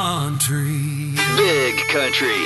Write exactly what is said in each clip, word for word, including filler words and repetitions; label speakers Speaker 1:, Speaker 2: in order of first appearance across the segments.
Speaker 1: Country. Big Country.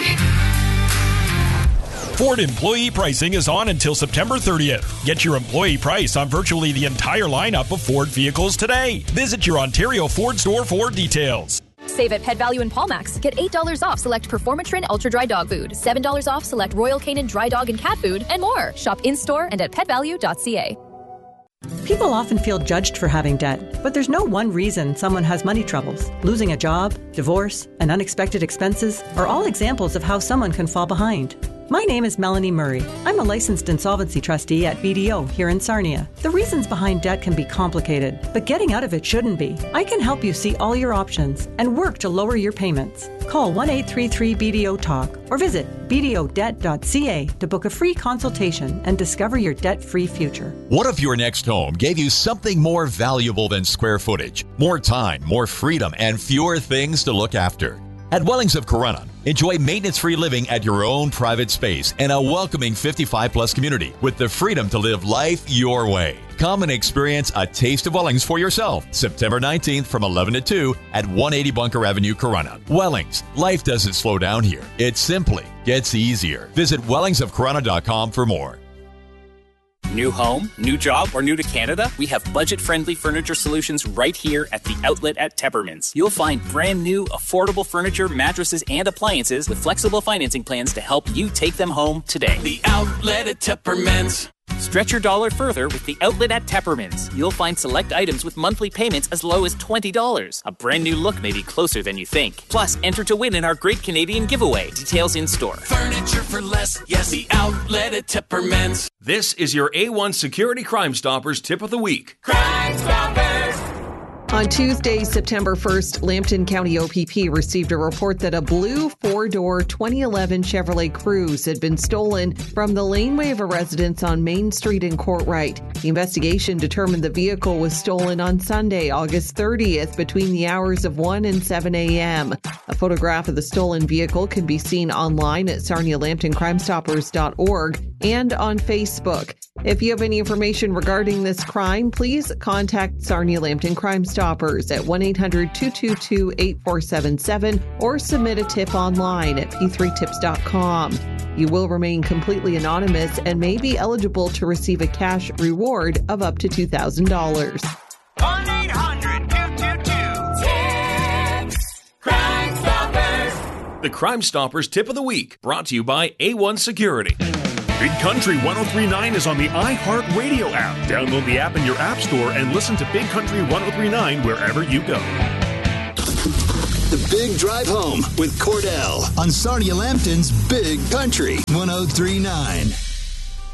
Speaker 2: Ford employee pricing is on until September thirtieth. Get your employee price on virtually the entire lineup of Ford vehicles today. Visit your Ontario Ford store for details.
Speaker 3: Save at Pet Value and Paulmax. Get eight dollars off select Performatrin Ultra Dry Dog Food, seven dollars off select Royal Canin Dry Dog and Cat Food, and more. Shop in-store and at pet value dot c a.
Speaker 4: People often feel judged for having debt, but there's no one reason someone has money troubles. Losing a job, divorce, and unexpected expenses are all examples of how someone can fall behind. My name is Melanie Murray. I'm a licensed insolvency trustee at B D O here in Sarnia. The reasons behind debt can be complicated, but getting out of it shouldn't be. I can help you see all your options and work to lower your payments. Call one eight three three B D O talk or visit b d o debt dot c a to book a free consultation and discover your debt-free future.
Speaker 5: What if your next home gave you something more valuable than square footage? More time, more freedom, and fewer things to look after. At Wellings of Corunna, enjoy maintenance-free living at your own private space and a welcoming fifty-five plus community with the freedom to live life your way. Come and experience a taste of Wellings for yourself. September nineteenth from eleven to two at one eighty Bunker Avenue, Corunna. Wellings. Life doesn't slow down here. It simply gets easier. Visit wellings of corunna dot com for more.
Speaker 6: New home, new job, or new to Canada? We have budget-friendly furniture solutions right here at the outlet at Teppermans. You'll find brand new, affordable furniture, mattresses, and appliances with flexible financing plans to help you take them home today.
Speaker 1: The outlet at Teppermans.
Speaker 6: Stretch your dollar further with the outlet at Teppermans. You'll find select items with monthly payments as low as twenty dollars. A brand new look may be closer than you think. Plus, enter to win in our Great Canadian Giveaway. Details in store.
Speaker 1: Furniture for less. Yes, the outlet at Teppermans.
Speaker 7: This is your A one Security Crime Stoppers tip of the week.
Speaker 1: Crime Stoppers!
Speaker 8: On Tuesday, September first, Lambton County O P P received a report that a blue four-door twenty eleven Chevrolet Cruze had been stolen from the laneway of a residence on Main Street in Courtright. The investigation determined the vehicle was stolen on Sunday, August thirtieth, between the hours of one and seven a.m. A photograph of the stolen vehicle can be seen online at sarnia lambton crime stoppers dot org and on Facebook. If you have any information regarding this crime, please contact Sarnia Lambton Crime Stoppers at one eight hundred two two two eight four seven seven or submit a tip online at p three tips dot com. You will remain completely anonymous and may be eligible to receive a cash reward of up to two thousand dollars.
Speaker 1: one eight hundred two two two tips. Crime Stoppers.
Speaker 7: The Crime Stoppers tip of the week, brought to you by A one Security. Big Country one oh three point nine is on the iHeartRadio app. Download the app in your app store and listen to Big Country one oh three point nine wherever you go.
Speaker 9: The Big Drive Home with Cordell on Sarnia Lambton's Big Country one oh three point nine.